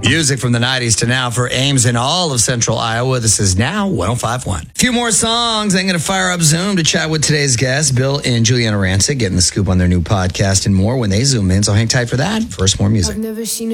Music from the 90s to now for Ames in all of central Iowa. This is Now 105.1. A few more songs. I'm going to fire up Zoom to chat with today's guests, Bill and Juliana Rancic, getting the scoop on their new podcast and more when they zoom in. So hang tight for that. First, more music. I've never seen